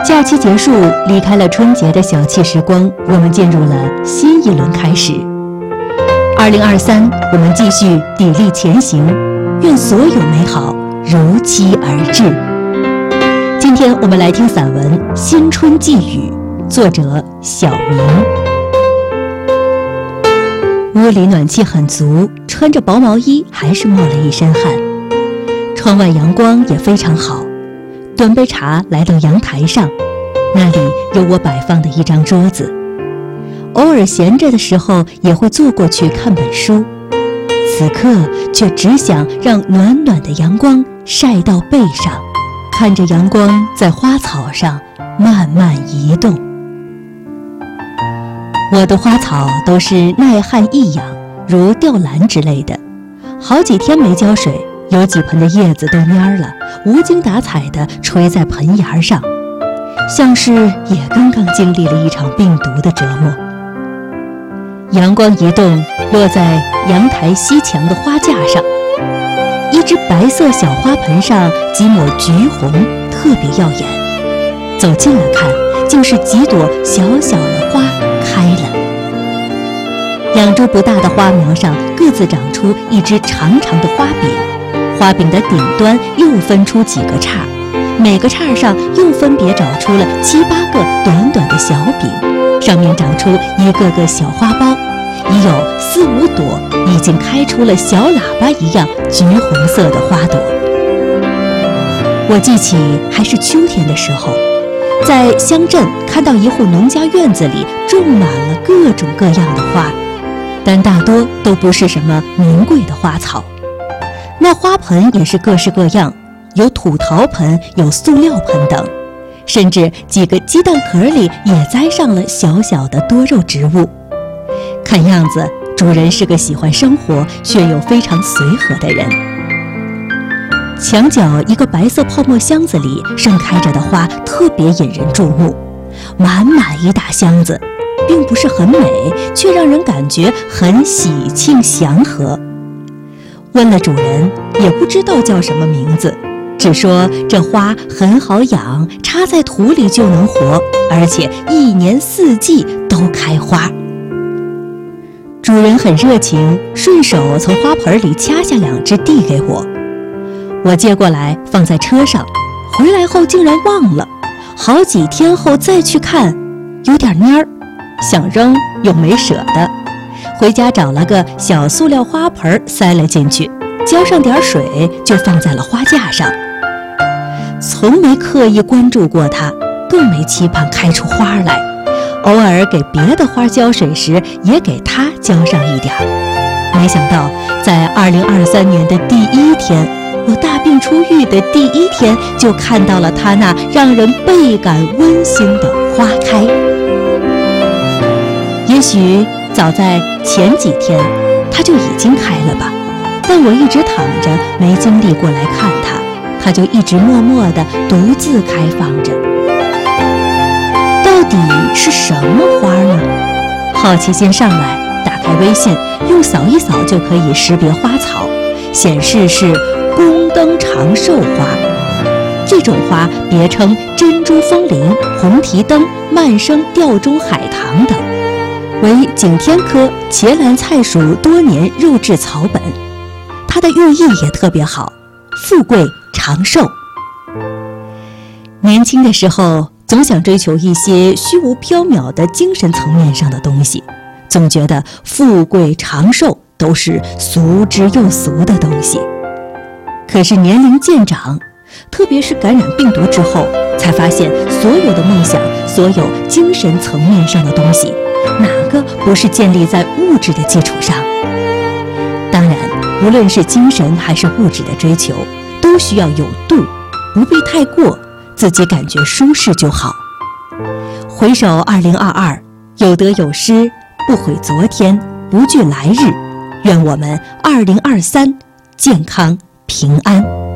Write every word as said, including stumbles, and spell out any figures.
假期结束，离开了春节的小憩时光，我们进入了新一轮开始。二零二三，我们继续砥砺前行，愿所有美好如期而至。今天我们来听散文《新春寄语》，作者小明。屋里暖气很足，穿着薄毛衣还是冒了一身汗。窗外阳光也非常好，端杯茶来到阳台上，那里有我摆放的一张桌子。偶尔闲着的时候也会坐过去看本书，此刻却只想让暖暖的阳光晒到背上，看着阳光在花草上慢慢移动。我的花草都是耐旱易养，如吊兰之类的，好几天没浇水，有几盆的叶子都蔫了，无精打采地垂在盆沿上，像是也刚刚经历了一场病毒的折磨。阳光一动，落在阳台西墙的花架上，一只白色小花盆上几抹橘红，特别耀眼。走近了看，竟是几朵小小的花开了。两株不大的花苗上各自长出一只长长的花柄，花柄的顶端又分出几个叉，每个叉上又分别长出了七八个短短的小柄，上面长出一个个小花苞，已有四五朵已经开出了小喇叭一样橘红色的花朵。我记起还是秋天的时候，在乡镇看到一户农家院子里种满了各种各样的花，但大多都不是什么名贵的花草。那花盆也是各式各样，有土陶盆，有塑料盆等，甚至几个鸡蛋壳里也栽上了小小的多肉植物。看样子主人是个喜欢生活却又非常随和的人。墙角一个白色泡沫箱子里盛开着的花特别引人注目，满满一大箱子，并不是很美，却让人感觉很喜庆祥和。问了主人，也不知道叫什么名字，只说这花很好养，插在土里就能活，而且一年四季都开花。主人很热情，顺手从花盆里掐下两只递给我，我接过来放在车上，回来后竟然忘了，好几天后再去看，有点蔫儿，想扔又没舍得，回家找了个小塑料花盆塞了进去，浇上点水就放在了花架上。从没刻意关注过它，更没期盼开出花来，偶尔给别的花浇水时也给它浇上一点儿。没想到在二零二三年的第一天，我大病初愈的第一天，就看到了它那让人倍感温馨的花开。也许早在前几天它就已经开了吧，但我一直躺着没精力过来看它，它就一直默默地独自开放着。到底是什么花呢？好奇心上来，打开微信，用扫一扫就可以识别花草，显示是宫灯长寿花。这种花别称珍珠风铃、红提灯、慢生吊钟海棠等，为景天科茄兰菜属多年肉质草本。它的寓意也特别好，富贵长寿。年轻的时候总想追求一些虚无缥缈的精神层面上的东西，总觉得富贵长寿都是俗之又俗的东西。可是年龄渐长，特别是感染病毒之后，才发现所有的梦想，所有精神层面上的东西，哪个不是建立在物质的基础上？当然，无论是精神还是物质的追求，都需要有度，不必太过，自己感觉舒适就好。回首二零二二，有得有失，不悔昨天，不惧来日。愿我们二零二三健康平安。